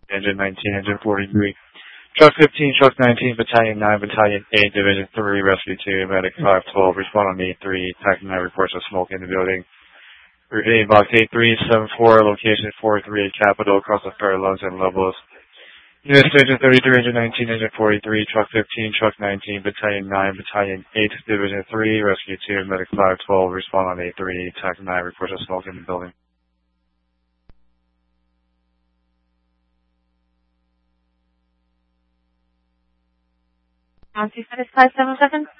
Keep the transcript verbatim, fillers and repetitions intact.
Engine nineteen, Engine forty-three. Truck fifteen, Truck nineteen, Battalion nine, Battalion eight, Division three, Rescue two, Medic five twelve, respond on eight three, Tac nine reports of smoke in the building. Repeating box eight three seven four, location four three eight Capital, across the furlongs and levels. Units Engine thirty-three, Engine nineteen, Engine forty-three, Truck fifteen, Truck nineteen, Battalion nine, Battalion eight, Division three, Rescue two, Medic five twelve, respond on eight three, Tac nine reports of smoke in the building. Bounty five seven seven.